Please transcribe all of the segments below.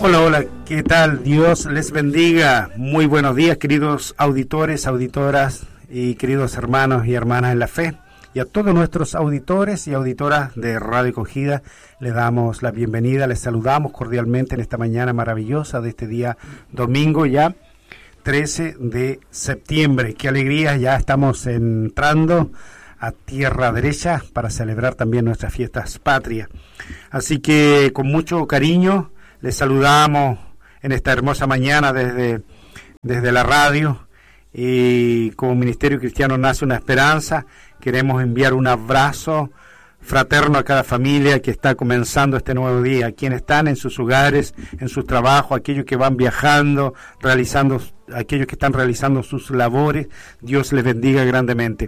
Hola, hola, ¿qué tal? Dios les bendiga. Muy buenos días, queridos auditores, auditoras y queridos hermanos y hermanas en la fe. Y a todos nuestros auditores y auditoras de Radio Acogida les damos la bienvenida, les saludamos cordialmente en esta mañana maravillosa de este día domingo ya, 13 de septiembre. Qué alegría, ya estamos entrando a tierra derecha para celebrar también nuestras fiestas patrias. Así que con mucho cariño les saludamos en esta hermosa mañana desde la radio, y como Ministerio Cristiano Nace una Esperanza queremos enviar un abrazo fraterno a cada familia que está comenzando este nuevo día, quienes están en sus hogares, en sus trabajos, aquellos que van viajando, aquellos que están realizando sus labores. Dios les bendiga grandemente.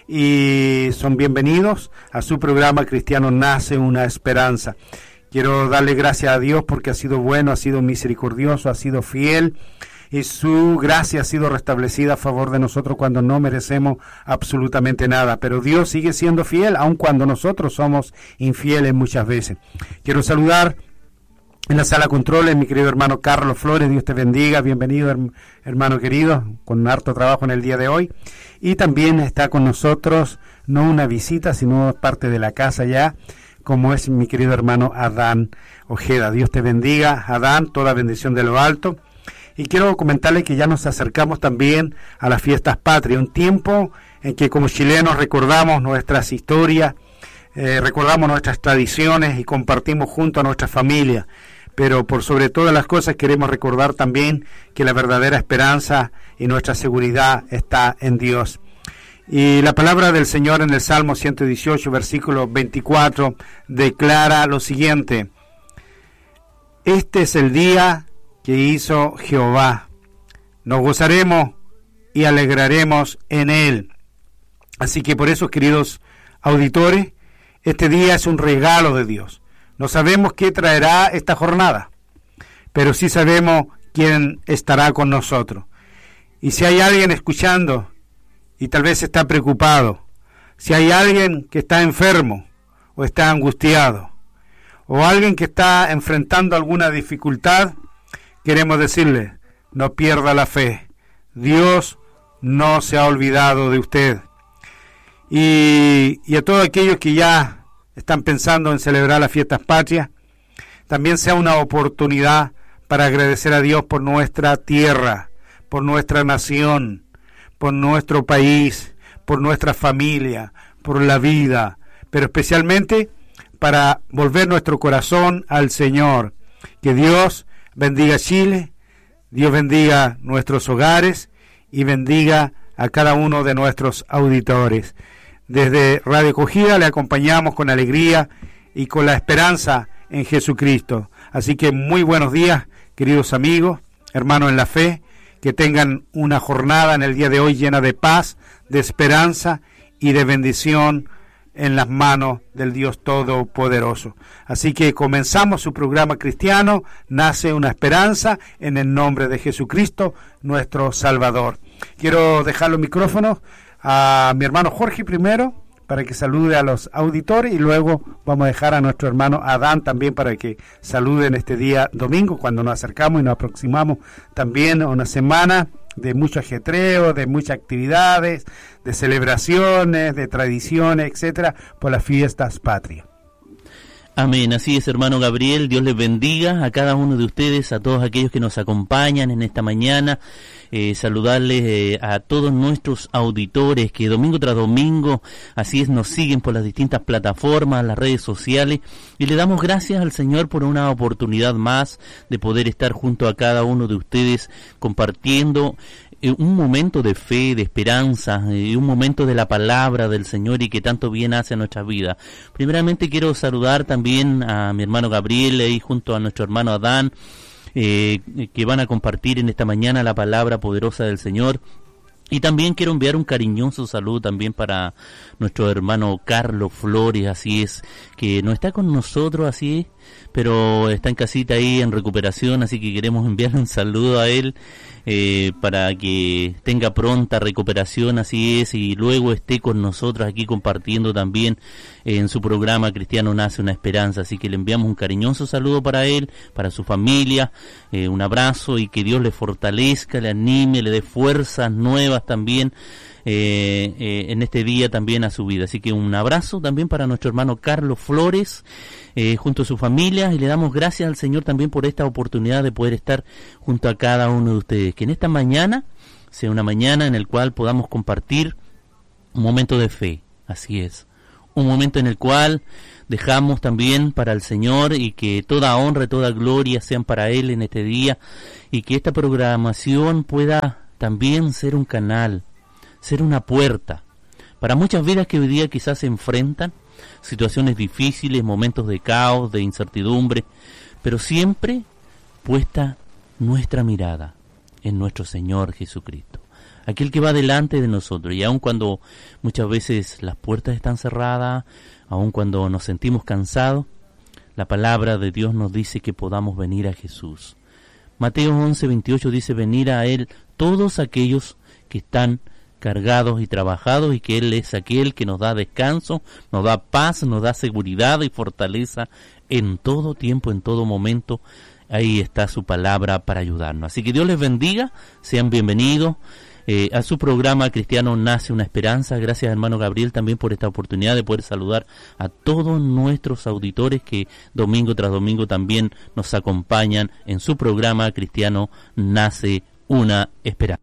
Y son bienvenidos a su programa Cristiano Nace una Esperanza. Quiero darle gracias a Dios porque ha sido bueno, ha sido misericordioso, ha sido fiel, y su gracia ha sido restablecida a favor de nosotros cuando no merecemos absolutamente nada. Pero Dios sigue siendo fiel, aun cuando nosotros somos infieles muchas veces. Quiero saludar en la sala controles mi querido hermano Carlos Flores. Dios te bendiga, bienvenido hermano querido, con harto trabajo en el día de hoy. Y también está con nosotros, no una visita, sino parte de la casa ya, como es mi querido hermano Adán Ojeda. Dios te bendiga, Adán, toda bendición de lo alto. Y quiero comentarles que ya nos acercamos también a las fiestas patrias, un tiempo en que como chilenos recordamos nuestras historias, recordamos nuestras tradiciones y compartimos junto a nuestra familia. Pero por sobre todas las cosas queremos recordar también que la verdadera esperanza y nuestra seguridad está en Dios. Y la palabra del Señor en el Salmo 118, versículo 24, declara lo siguiente: este es el día que hizo Jehová, nos gozaremos y alegraremos en él. Así que por eso, queridos auditores, este día es un regalo de Dios. No sabemos qué traerá esta jornada, pero sí sabemos quién estará con nosotros. Y si hay alguien escuchando y tal vez está preocupado, si hay alguien que está enfermo o está angustiado, o alguien que está enfrentando alguna dificultad, queremos decirle, no pierda la fe. Dios no se ha olvidado de usted. Y a todos aquellos que ya están pensando en celebrar las fiestas patrias, también sea una oportunidad para agradecer a Dios por nuestra tierra, por nuestra nación, por nuestro país, por nuestra familia, por la vida, pero especialmente para volver nuestro corazón al Señor. Que Dios bendiga Chile, Dios bendiga nuestros hogares y bendiga a cada uno de nuestros auditores. Desde Radio Acogida le acompañamos con alegría y con la esperanza en Jesucristo. Así que muy buenos días, queridos amigos, hermanos en la fe, que tengan una jornada en el día de hoy llena de paz, de esperanza y de bendición en las manos del Dios Todopoderoso. Así que comenzamos su programa cristiano, Nace una Esperanza, en el nombre de Jesucristo, nuestro Salvador. Quiero dejar los micrófonos a mi hermano Jorge primero, para que salude a los auditores, y luego vamos a dejar a nuestro hermano Adán también para que salude en este día domingo, cuando nos acercamos y nos aproximamos también a una semana de mucho ajetreo, de muchas actividades, de celebraciones, de tradiciones, etcétera, por las fiestas patrias. Amén, así es, hermano Gabriel. Dios les bendiga a cada uno de ustedes, a todos aquellos que nos acompañan en esta mañana. Saludarles a todos nuestros auditores que domingo tras domingo, así es, nos siguen por las distintas plataformas, las redes sociales, y le damos gracias al Señor por una oportunidad más de poder estar junto a cada uno de ustedes compartiendo un momento de fe, de esperanza, un momento de la palabra del Señor y que tanto bien hace a nuestras vidas. Primeramente quiero saludar también a mi hermano Gabriel y junto a nuestro hermano Adán, que van a compartir en esta mañana la palabra poderosa del Señor. Y también quiero enviar un cariñoso saludo también para nuestro hermano Carlos Flores, así es, que no está con nosotros, así es, pero está en casita ahí en recuperación, así que queremos enviarle un saludo a él para que tenga pronta recuperación, así es, y luego esté con nosotros aquí compartiendo también en su programa Cristiano Nace una Esperanza. Así que le enviamos un cariñoso saludo para él, para su familia, un abrazo, y que Dios le fortalezca, le anime, le dé fuerzas nuevas también en este día también a su vida. Así que un abrazo también para nuestro hermano Carlos Flores, junto a su familia, y le damos gracias al Señor también por esta oportunidad de poder estar junto a cada uno de ustedes. Que en esta mañana sea una mañana en el cual podamos compartir un momento de fe, así es, un momento en el cual dejamos también para el Señor, y que toda honra y toda gloria sean para Él en este día, y que esta programación pueda también ser un canal, ser una puerta para muchas vidas que hoy día quizás se enfrentan situaciones difíciles, momentos de caos, de incertidumbre, pero siempre puesta nuestra mirada en nuestro Señor Jesucristo, aquel que va delante de nosotros. Y aun cuando muchas veces las puertas están cerradas, aun cuando nos sentimos cansados, la palabra de Dios nos dice que podamos venir a Jesús. Mateo 11:28 dice: venir a Él todos aquellos que están cargados y trabajados, y que Él es aquel que nos da descanso, nos da paz, nos da seguridad y fortaleza en todo tiempo, en todo momento. Ahí está su palabra para ayudarnos. Así que Dios les bendiga, sean bienvenidos a su programa Cristiano Nace una Esperanza. Gracias, hermano Gabriel, también por esta oportunidad de poder saludar a todos nuestros auditores que domingo tras domingo también nos acompañan en su programa Cristiano Nace una Esperanza.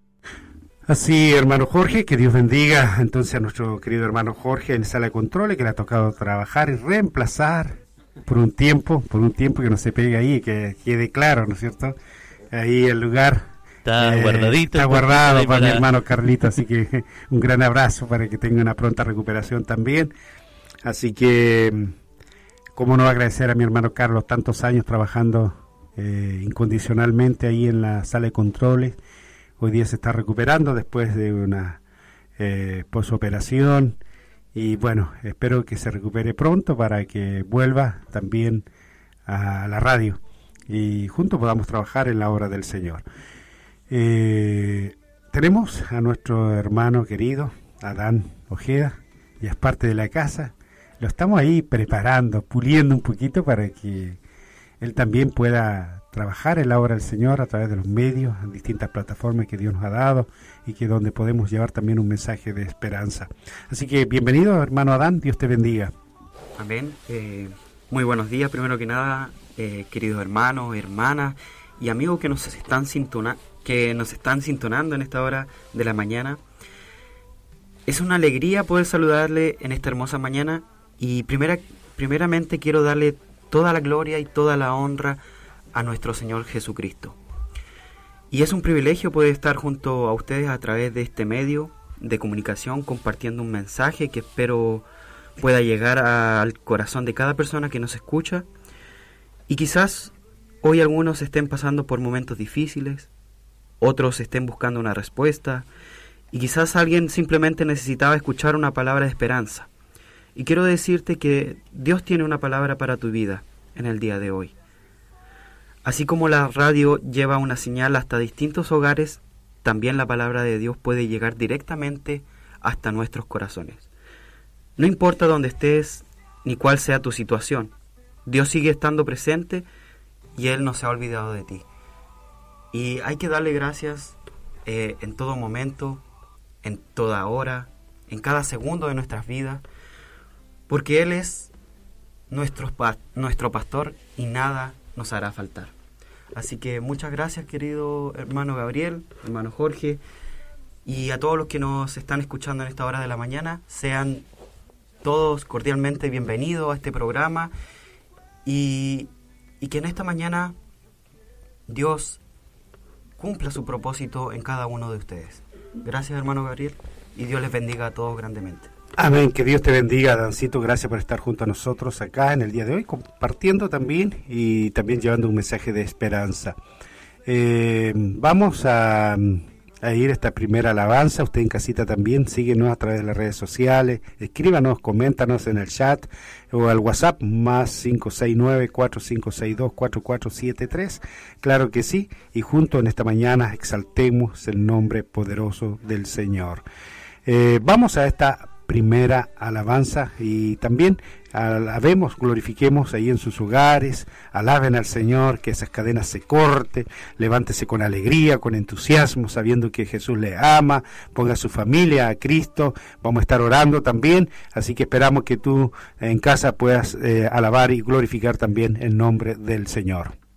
Así, hermano Jorge, que Dios bendiga entonces a nuestro querido hermano Jorge en sala de controles, que le ha tocado trabajar y reemplazar por un tiempo que no se pegue ahí, y que quede claro, ¿no es cierto? Ahí el lugar está guardadito. Está guardado para mi hermano Carlito, así que un gran abrazo para que tenga una pronta recuperación también. Así que, cómo no agradecer a mi hermano Carlos tantos años trabajando incondicionalmente ahí en la sala de controles. Hoy día se está recuperando después de una posoperación, y bueno, espero que se recupere pronto para que vuelva también a la radio y juntos podamos trabajar en la obra del Señor. Tenemos a nuestro hermano querido Adán Ojeda, ya es parte de la casa. Lo estamos ahí preparando, puliendo un poquito para que él también pueda trabajar en la obra del Señor a través de los medios, en distintas plataformas que Dios nos ha dado, y que donde podemos llevar también un mensaje de esperanza. Así que bienvenido, hermano Adán, Dios te bendiga. Amén. Muy buenos días, primero que nada, queridos hermanos, hermanas y amigos que nos están sintonando en esta hora de la mañana. Es una alegría poder saludarle en esta hermosa mañana, y primeramente quiero darle toda la gloria y toda la honra a nuestro Señor Jesucristo. Y es un privilegio poder estar junto a ustedes a través de este medio de comunicación, compartiendo un mensaje que espero pueda llegar al corazón de cada persona que nos escucha. Y quizás hoy algunos estén pasando por momentos difíciles, otros estén buscando una respuesta, y quizás alguien simplemente necesitaba escuchar una palabra de esperanza. Y quiero decirte que Dios tiene una palabra para tu vida en el día de hoy. Así como la radio lleva una señal hasta distintos hogares, también la palabra de Dios puede llegar directamente hasta nuestros corazones. No importa dónde estés ni cuál sea tu situación, Dios sigue estando presente y Él no se ha olvidado de ti. Y hay que darle gracias en todo momento, en toda hora, en cada segundo de nuestras vidas, porque Él es nuestro pastor y nada nos hará faltar. Así que muchas gracias, querido hermano Gabriel, hermano Jorge, y a todos los que nos están escuchando en esta hora de la mañana. Sean todos cordialmente bienvenidos a este programa, y que en esta mañana Dios cumpla su propósito en cada uno de ustedes. Gracias, hermano Gabriel, y Dios les bendiga a todos grandemente. Amén, que Dios te bendiga, Dancito. Gracias por estar junto a nosotros acá en el día de hoy, compartiendo también y también llevando un mensaje de esperanza. Vamos a a ir a esta primera alabanza. Usted en casita también, síguenos a través de las redes sociales, escríbanos, coméntanos en el chat o al WhatsApp más 569-4562-4473. Claro que sí, y juntos en esta mañana exaltemos el nombre poderoso del Señor. Vamos a esta primera alabanza y también alabemos, glorifiquemos ahí en sus hogares, alaben al Señor, que esas cadenas se corten, levántese con alegría, con entusiasmo, sabiendo que Jesús le ama, ponga a su familia a Cristo. Vamos a estar orando también, así que esperamos que tú en casa puedas alabar y glorificar también el nombre del Señor.